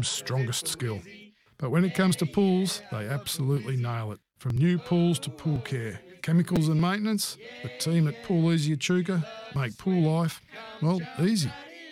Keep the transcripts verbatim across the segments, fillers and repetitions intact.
team's strongest skill. But when it comes to pools, they absolutely nail it. From new pools to pool care, chemicals and maintenance, the team at Pool Easy Echuca make pool life, well, easy.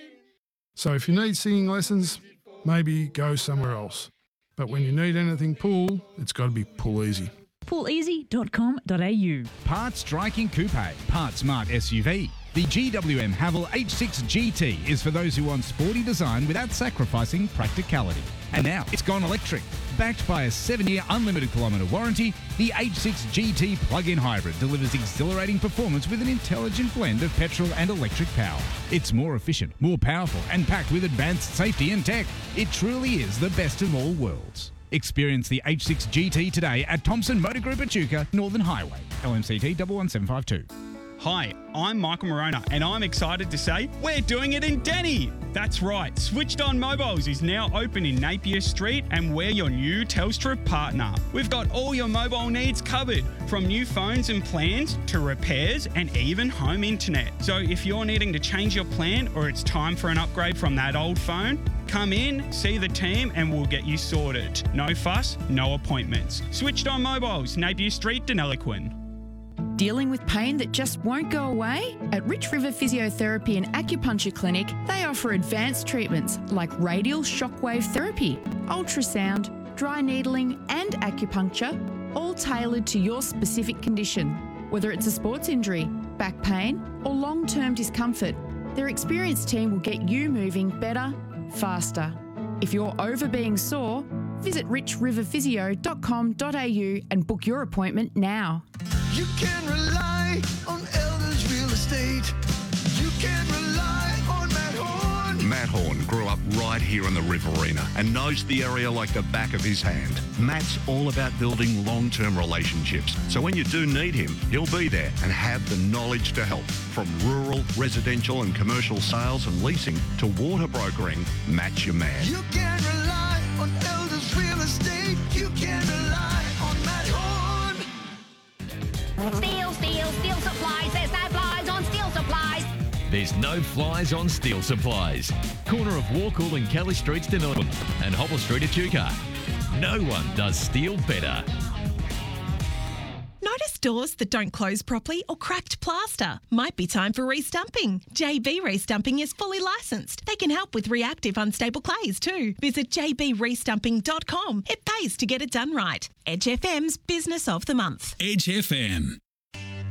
So if you need singing lessons, maybe go somewhere else. But when you need anything pool, it's got to be Pool Easy. pool easy dot com dot a u. Part Striking Coupe, Part Smart S U V. The G W M Haval H six G T is for those who want sporty design without sacrificing practicality. And now it's gone electric. Backed by a seven-year unlimited kilometre warranty, the H six G T plug-in hybrid delivers exhilarating performance with an intelligent blend of petrol and electric power. It's more efficient, more powerful, and packed with advanced safety and tech. It truly is the best of all worlds. Experience the H six G T today at Thompson Motor Group Echuca, Northern Highway, L M C T one one seven five two. Hi, I'm Michael Morona, and I'm excited to say we're doing it in Denny. That's right, Switched On Mobiles is now open in Napier Street, and we're your new Telstra partner. We've got all your mobile needs covered, from new phones and plans to repairs and even home internet. So if you're needing to change your plan or it's time for an upgrade from that old phone, come in, see the team, and we'll get you sorted. No fuss, no appointments. Switched On Mobiles, Napier Street, Deniliquin. Dealing with pain that just won't go away? At Rich River Physiotherapy and Acupuncture Clinic, they offer advanced treatments like radial shockwave therapy, ultrasound, dry needling and acupuncture, all tailored to your specific condition. Whether it's a sports injury, back pain or long-term discomfort, their experienced team will get you moving better, faster. If you're over being sore, visit rich river physio dot com dot a u and book your appointment now. You can rely on Elders Real Estate. You can rely on Matt Horn. Matt Horn grew up right here in the Riverina and knows the area like the back of his hand. Matt's all about building long-term relationships. So when you do need him, he'll be there and have the knowledge to help. From rural, residential and commercial sales and leasing to water brokering, Matt's your man. You can rely on Elders Real Estate. You can rely on Matt Horn. Steel, steel, steel supplies. There's no flies on steel supplies. There's no flies on steel supplies. Corner of Warcool and Kelly Streets, Deniliquin, and Hobble Street, Echuca. No one does steel better. Notice doors that don't close properly or cracked plaster? Might be time for restumping. J B Restumping is fully licensed. They can help with reactive unstable clays too. Visit j b restumping dot com. It pays to get it done right. Edge F M's Business of the Month. Edge F M.